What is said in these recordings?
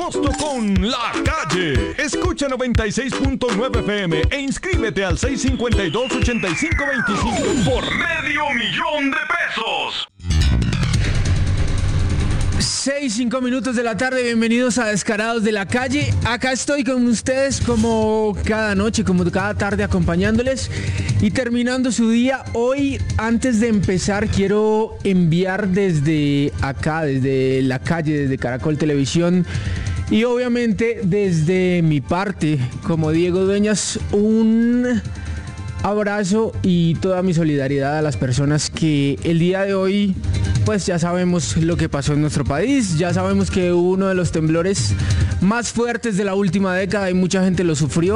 Posto con La Calle. Escucha 96.9 FM e inscríbete al 652-8525 por $500,000. 6:05 minutos de la tarde, bienvenidos a Descarados de la Calle. Acá estoy con ustedes como cada noche, como cada tarde, acompañándoles y terminando su día. Hoy, antes de empezar, quiero enviar desde acá, desde la calle, desde Caracol Televisión y obviamente desde mi parte, como Diego Dueñas, un abrazo y toda mi solidaridad a las personas que el día de hoy, pues ya sabemos lo que pasó en nuestro país, ya sabemos que hubo uno de los temblores más fuertes de la última década y mucha gente lo sufrió.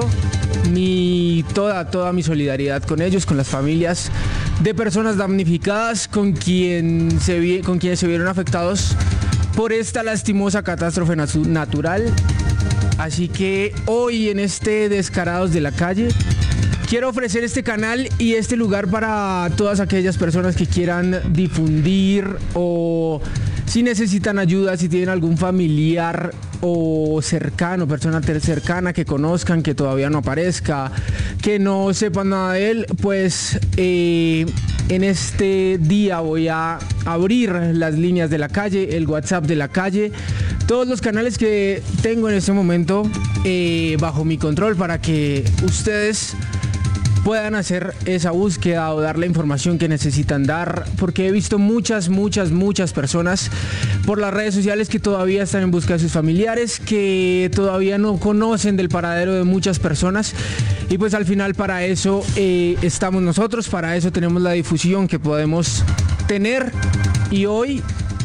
Toda mi solidaridad con ellos, con las familias de personas damnificadas, con quienes se vieron afectados por esta lastimosa catástrofe natural. Así que hoy en este Descarados de la Calle quiero ofrecer este canal y este lugar para todas aquellas personas que quieran difundir o si necesitan ayuda, si tienen algún familiar o cercano, persona cercana que conozcan, que todavía no aparezca, que no sepan nada de él, pues en este día voy a abrir las líneas de la calle, el WhatsApp de la calle, todos los canales que tengo en este momento bajo mi control para que ustedes puedan hacer esa búsqueda o dar la información que necesitan dar, porque he visto muchas personas por las redes sociales que todavía están en busca de sus familiares, que todavía no conocen del paradero de muchas personas, y pues al final para eso estamos nosotros, para eso tenemos la difusión que podemos tener, y hoy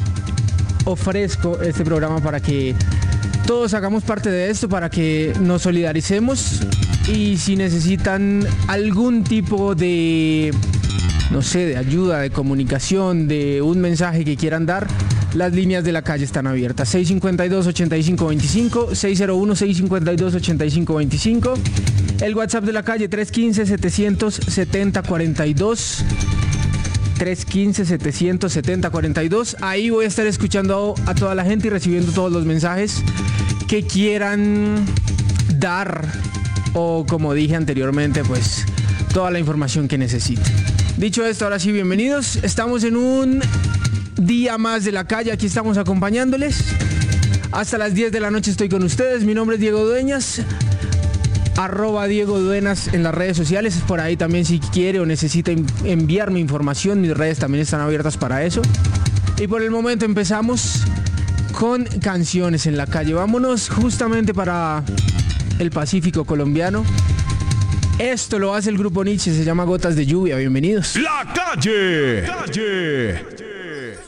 ofrezco este programa para que todos hagamos parte de esto, para que nos solidaricemos. Y si necesitan algún tipo de, no sé, de ayuda, de comunicación, de un mensaje que quieran dar, las líneas de la calle están abiertas. 652-8525, 601-652-8525. El WhatsApp de la calle 315-770-42. 315-770-42. Ahí voy a estar escuchando a toda la gente y recibiendo todos los mensajes que quieran dar. O como dije anteriormente, pues toda la información que necesite. Dicho esto, ahora sí, bienvenidos. Estamos en un día más de la calle. Aquí estamos acompañándoles. Hasta las 10 de la noche estoy con ustedes. Mi nombre es Diego Dueñas. @Diego Duenas en las redes sociales. Por ahí también, si quiere o necesita enviarme información, mis redes también están abiertas para eso. Y por el momento empezamos con canciones en la calle. Vámonos justamente para el Pacífico colombiano. Esto lo hace el grupo Nietzsche, se llama Gotas de Lluvia. Bienvenidos. La Calle.